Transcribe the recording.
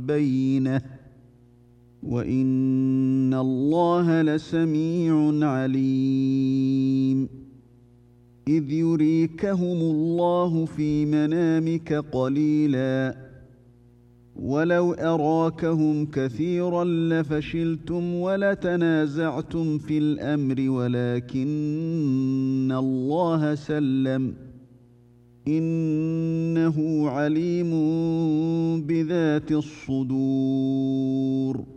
بينه وإن الله لسميع عليم إذ يريكهم الله في منامك قليلا ولو أراكهم كثيرا لفشلتم ولتنازعتم في الأمر ولكن الله سلم إنه عليم بذات الصدور